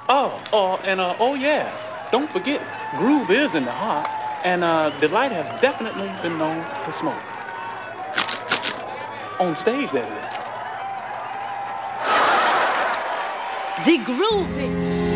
Oh yeah, don't forget, groove is in the heart, and Delight has definitely been known to smoke. On stage, that is. The groovy.